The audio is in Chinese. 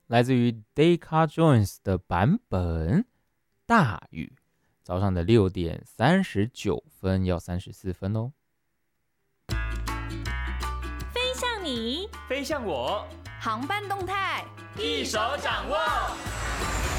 来自于 Decca Jones 的版本，大雨。早上的6:39要34分哦。 飞向你， 飞向我， 航班动态一手掌握。